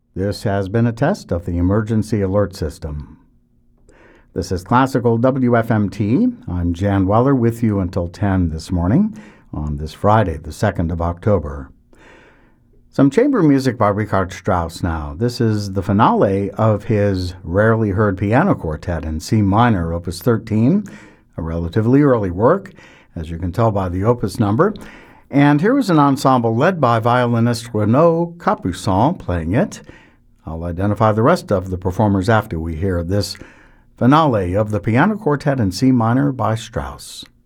This has been a test of the emergency alert system. This is Classical WFMT. I'm Jan Weller with you until 10 this morning on this Friday, the 2nd of October. Some chamber music by Richard Strauss now. This is the finale of his rarely heard piano quartet in C minor, Opus 13, a relatively early work, as you can tell by the opus number. And here is an ensemble led by violinist Renaud Capuçon playing it. I'll identify the rest of the performers after we hear this finale of the piano quartet in C minor by Strauss.